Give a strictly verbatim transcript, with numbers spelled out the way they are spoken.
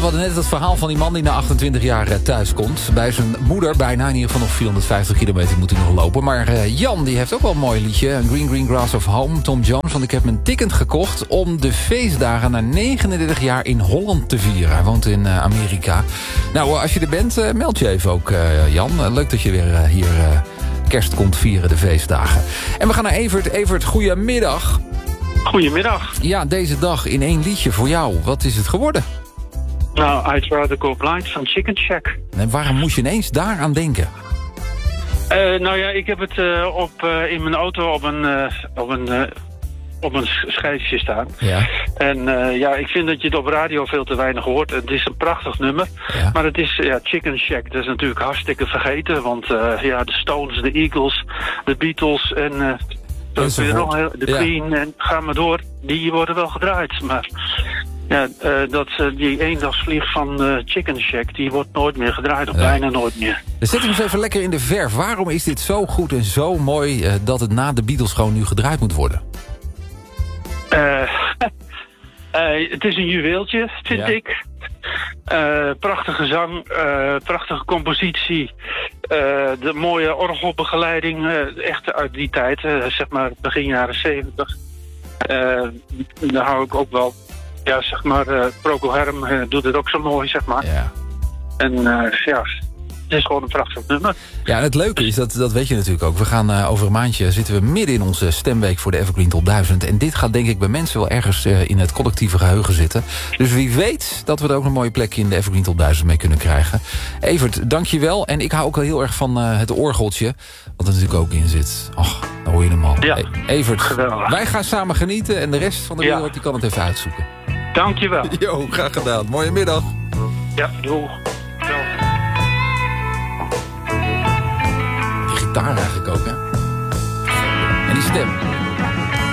hadden net het verhaal van die man die na achtentwintig jaar thuis komt. Bij zijn moeder bijna, in ieder geval nog vierhonderdvijftig kilometer moet hij nog lopen. Maar uh, Jan, die heeft ook wel een mooi liedje. Green Green Grass of Home, Tom Jones. Want ik heb mijn ticket gekocht om de feestdagen na negenendertig jaar in Holland te vieren. Hij woont in uh, Amerika. Nou, als je er bent, uh, meld je even ook, uh, Jan. Uh, leuk dat je weer uh, hier uh, kerst komt vieren, de feestdagen. En we gaan naar Evert. Evert, goedemiddag. Goedemiddag. Ja, deze dag in één liedje voor jou. Wat is het geworden? Nou, I'd Rather Go Blind van Chicken Shack. En waarom moest je ineens daaraan denken? Uh, nou ja, ik heb het uh, op, uh, in mijn auto op een, uh, op een, uh, op een schijfje staan. Ja. En uh, ja, ik vind dat je het op radio veel te weinig hoort. Het is een prachtig nummer. Ja. Maar het is, ja, Chicken Shack, dat is natuurlijk hartstikke vergeten. Want uh, ja, de Stones, de Eagles, de Beatles en... Uh, nog heel, de Queen, ja. En ga maar door, die worden wel gedraaid. Maar ja, uh, dat, uh, die eendagsvlieg van uh, Chicken Shack, die wordt nooit meer gedraaid, of ja. bijna nooit meer. Dus zet hem eens even lekker in de verf. Waarom is dit zo goed en zo mooi uh, dat het na de Beatles gewoon nu gedraaid moet worden? Uh, uh, het is een juweeltje, vind ja. ik. Uh, prachtige zang, uh, prachtige compositie, uh, de mooie orgelbegeleiding, uh, echt uit die tijd, uh, zeg maar begin jaren zeventig. Uh, daar hou ik ook wel, ja, zeg maar, uh, Procol Harum uh, doet het ook zo mooi, zeg maar. Ja. En uh, ja, het is gewoon een prachtig nummer. Ja, en het leuke is, dat, dat weet je natuurlijk ook. We gaan uh, over een maandje zitten we midden in onze stemweek voor de Evergreen Top duizend. En dit gaat denk ik bij mensen wel ergens uh, in het collectieve geheugen zitten. Dus wie weet dat we er ook een mooie plek in de Evergreen Top duizend mee kunnen krijgen. Evert, dank je wel. En ik hou ook wel heel erg van uh, het orgeltje. Wat er natuurlijk ook in zit. Och, dan hoor je hem al. Ja, hey, Evert, geweldig. Wij gaan samen genieten. En de rest van de wereld ja. die kan het even uitzoeken. Dank je wel. Jo, graag gedaan. Mooie middag. Ja, doeg. Gitaar eigenlijk ook, hè? En die stem.